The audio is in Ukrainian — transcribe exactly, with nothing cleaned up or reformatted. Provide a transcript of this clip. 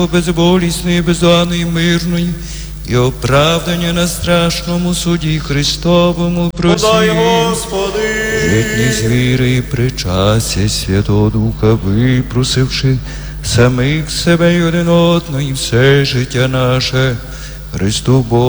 безболісної, бездоганної, мирної і оправдання на страшному суді Христовому просим. Подай, Господи. Житність віри і причастя Святого Духа випросивши самих себе й один одного і все життя наше Христу Богу